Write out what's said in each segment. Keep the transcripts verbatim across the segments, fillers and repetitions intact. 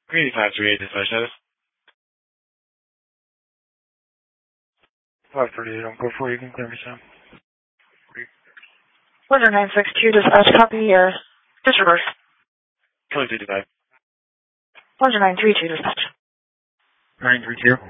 Greedy five three eight dispatch notice. five thirty-eight, I'll go for you. You can clear me, Sam. Order nine six two dispatch, copy, uh, disregard. Kelly fifty-five. Order nine three two dispatch. nine three two.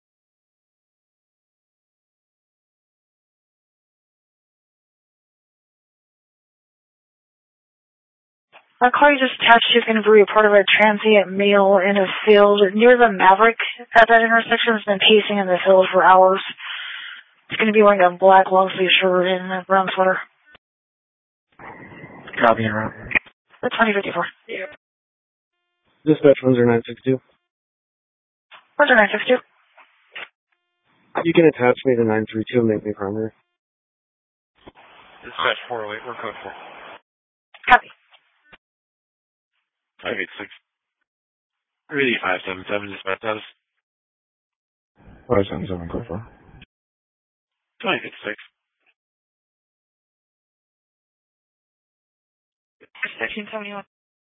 A car you just attached to is going to be a part of a transient male in a field near the Maverick at that intersection. Has been pacing in the field for hours. It's going to be wearing a black long sleeve shirt and a brown sweater. Copy and route. That's twenty fifty-four. Yep. Dispatch one zero nine six two. Order nine six two. You can attach me to nine three two and make me primary. Dispatch four oh eight, we're code four. Copy. five eight six. Greedy five seven seven dispatch status. five seven seven, code four. twenty fifty-six. thirteen seventy-one.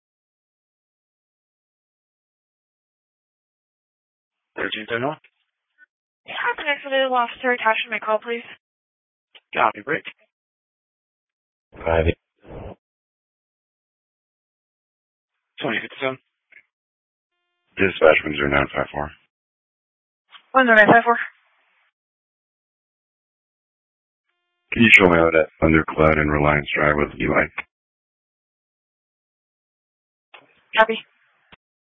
thirteen seventy-one. Have an accident officer attached to my call, please. Copy, break. five eight. twenty fifty-seven. Dispatch one zero nine five four. one zero nine five four. Can you show me how that Thundercloud and Reliance Drive with Eli? Copy.